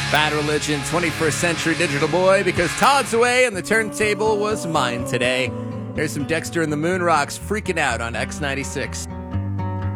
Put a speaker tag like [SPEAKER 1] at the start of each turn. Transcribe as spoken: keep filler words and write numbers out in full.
[SPEAKER 1] Bad Religion, twenty-first Century Digital Boy, because Todd's away and the turntable was mine today. Here's some Dexter and the Moon Rocks freaking out on X ninety-six.